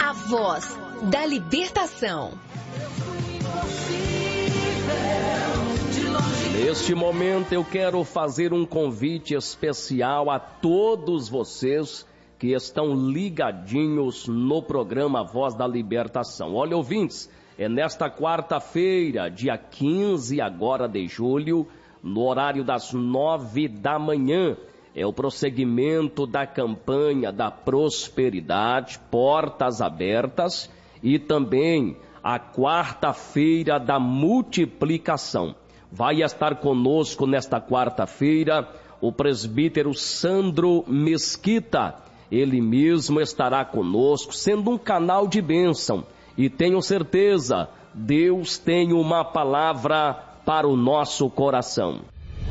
A voz da libertação. Neste momento eu quero fazer um convite especial a todos vocês que estão ligadinhos no programa Voz da Libertação. Olha, ouvintes, é nesta quarta-feira, dia 15 agora de julho, no horário das 9 da manhã, é o prosseguimento da campanha da prosperidade, portas abertas, e também a quarta-feira da multiplicação. Vai estar conosco nesta quarta-feira o presbítero Sandro Mesquita. Ele mesmo estará conosco, sendo um canal de bênção. E tenho certeza, Deus tem uma palavra para o nosso coração.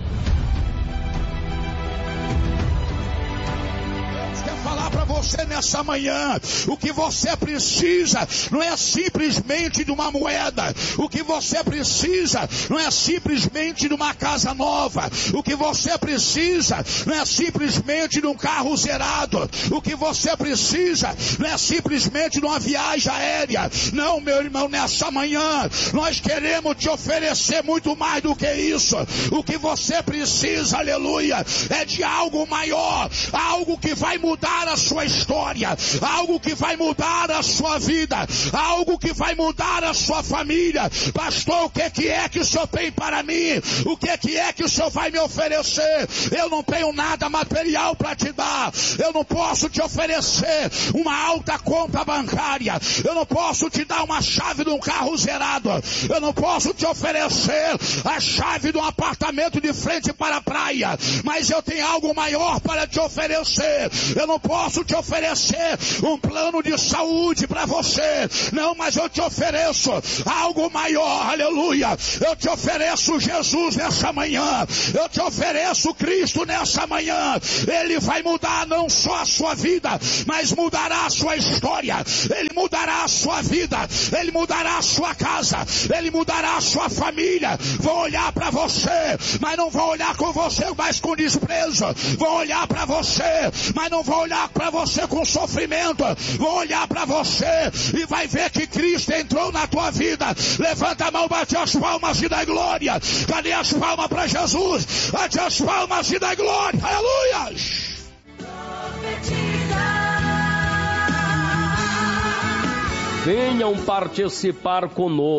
Você nessa manhã, o que você precisa não é simplesmente de uma moeda, o que você precisa não é simplesmente de uma casa nova, o que você precisa não é simplesmente de um carro zerado, o que você precisa não é simplesmente de uma viagem aérea. Não, meu irmão, nessa manhã nós queremos te oferecer muito mais do que isso. O que você precisa, aleluia, é de algo maior, algo que vai mudar a sua história, algo que vai mudar a sua vida, algo que vai mudar a sua família. Pastor, o que é que o Senhor tem para mim? O que é que o Senhor vai me oferecer? Eu não tenho nada material para te dar. Eu não posso te oferecer uma alta conta bancária. Eu não posso te dar uma chave de um carro zerado. Eu não posso te oferecer a chave de um apartamento de frente para a praia. Mas eu tenho algo maior para te oferecer. Eu não posso te oferecer um plano de saúde para você, não, mas eu te ofereço algo maior, aleluia. Eu te ofereço Jesus nessa manhã, eu te ofereço Cristo nessa manhã. Ele vai mudar não só a sua vida, mas mudará a sua história. Ele mudará a sua vida, ele mudará a sua casa, ele mudará a sua família. Vou olhar para você, mas não vou olhar com você mais com desprezo. Vou olhar para você, mas não vou olhar para você com sofrimento. Vou olhar para você e vai ver que Cristo entrou na tua vida. Levanta a mão, bate as palmas e dá glória. Cadê as palmas para Jesus? Bate as palmas e dá glória. Aleluia. Venham participar conosco.